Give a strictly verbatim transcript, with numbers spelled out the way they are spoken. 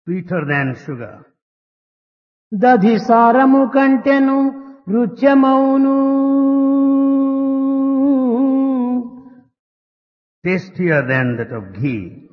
sweeter than sugar. దధి సారము కంటెను రుచ్యమౌను Tastier than that of ghee.